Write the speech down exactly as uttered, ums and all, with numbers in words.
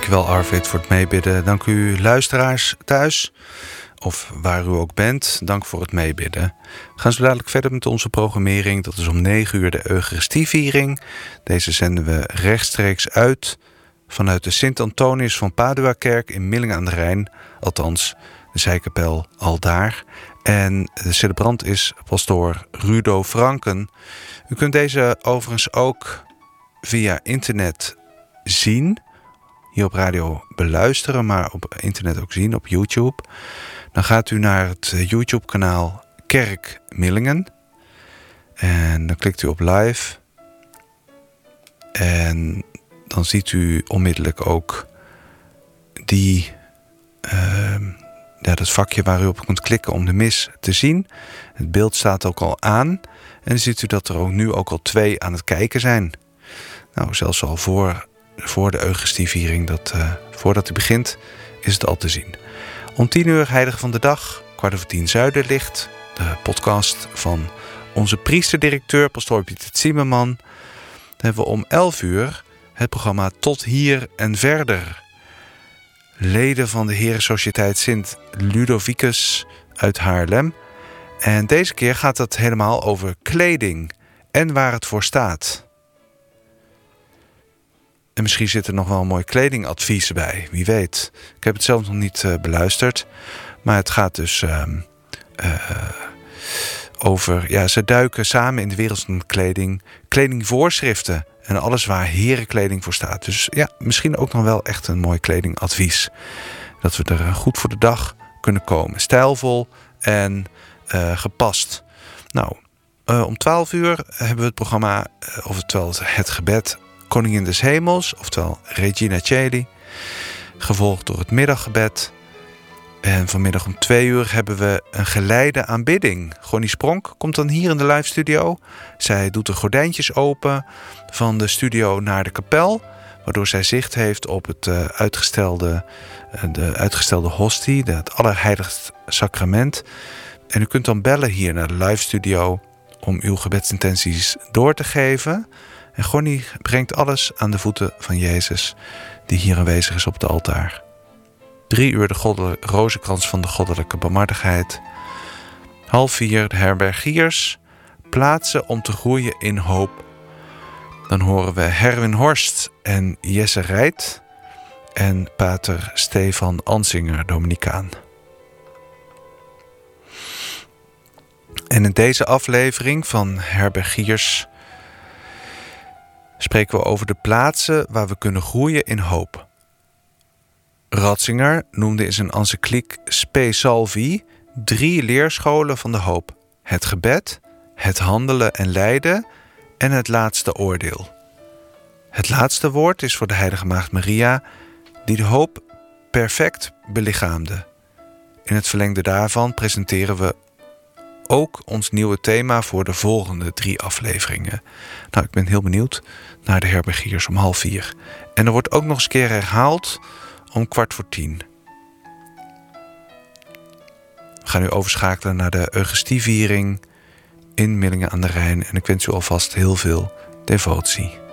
Dankjewel Arvid voor het meebidden. Dank u luisteraars thuis, of waar u ook bent. Dank voor het meebidden. We gaan zo dadelijk verder met onze programmering. Dat is om negen uur de Eucharistieviering. Deze zenden we rechtstreeks uit vanuit de Sint-Antonius van Padua-kerk in Millingen aan de Rijn. Althans, de zijkapel al daar. En de celebrant is pastoor Rudo Franken. U kunt deze overigens ook via internet zien. Hier op radio beluisteren, maar op internet ook zien, op YouTube. Dan gaat u naar het YouTube-kanaal Kerk Millingen. En dan klikt u op live. En dan ziet u onmiddellijk ook die, uh, ja, dat vakje waar u op kunt klikken om de mis te zien. Het beeld staat ook al aan. En dan ziet u dat er ook nu ook al twee aan het kijken zijn. Nou, zelfs al voor, voor de Eucharistieviering, dat, uh, voordat u begint, is het al te zien. Om tien uur Heilige van de Dag, kwart over tien Zuiderlicht. De podcast van onze priesterdirecteur, pastoor Pieter Zimmerman. Dan hebben we om elf uur het programma Tot Hier en Verder. Leden van de Herensociëteit Sint Ludovicus uit Haarlem. En deze keer gaat het helemaal over kleding en waar het voor staat. En misschien zit er nog wel een mooi kledingadvies bij, wie weet. Ik heb het zelf nog niet uh, beluisterd. Maar het gaat dus uh, uh, over... Ja, ze duiken samen in de wereld van kleding. Kledingvoorschriften en alles waar herenkleding voor staat. Dus ja, misschien ook nog wel echt een mooi kledingadvies. Dat we er goed voor de dag kunnen komen. Stijlvol en uh, gepast. Nou, uh, om twaalf uur hebben we het programma, uh, oftewel het gebed... Koningin des Hemels, oftewel Regina Coeli, gevolgd door het middaggebed. En vanmiddag om twee uur hebben we een geleide aanbidding. Gonnie Spronk komt dan hier in de live studio. Zij doet de gordijntjes open van de studio naar de kapel, waardoor zij zicht heeft op het uh, uitgestelde, uh, de uitgestelde hostie, het Allerheiligst Sacrament. En u kunt dan bellen hier naar de live studio om uw gebedsintenties door te geven. En Gonnie brengt alles aan de voeten van Jezus, die hier aanwezig is op het altaar. Drie uur de goddelijke rozenkrans van de goddelijke barmhartigheid. Half vier de herbergiers, plaatsen om te groeien in hoop. Dan horen we Herwin Horst en Jesse Rijt en pater Stefan Ansinger, Dominicaan. En in deze aflevering van Herbergiers spreken we over de plaatsen waar we kunnen groeien in hoop. Ratzinger noemde in zijn encycliek Spe Salvi drie leerscholen van de hoop. Het gebed, het handelen en lijden en het laatste oordeel. Het laatste woord is voor de heilige maagd Maria, die de hoop perfect belichaamde. In het verlengde daarvan presenteren we ook ons nieuwe thema voor de volgende drie afleveringen. Nou, ik ben heel benieuwd naar de herbergiers om half vier. En er wordt ook nog eens een keer herhaald om kwart voor tien. We gaan nu overschakelen naar de Eucharistieviering in Millingen aan de Rijn. En ik wens u alvast heel veel devotie.